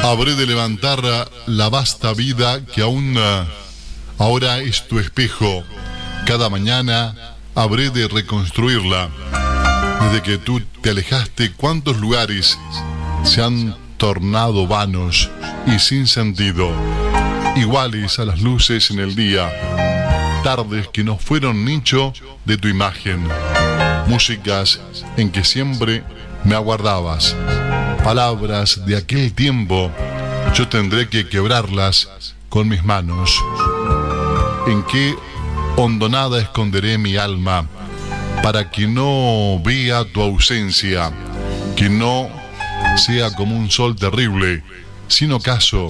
Habré de levantar la vasta vida que aún ahora es tu espejo. Cada mañana habré de reconstruirla. Desde que tú te alejaste, cuántos lugares se han tornado vanos y sin sentido, iguales a las luces en el día, tardes que no fueron nicho de tu imagen, músicas en que siempre me aguardabas, palabras de aquel tiempo, yo tendré que quebrarlas con mis manos. ¿En qué hondonada esconderé mi alma para que no vea tu ausencia, que no sea como un sol terrible, sin ocaso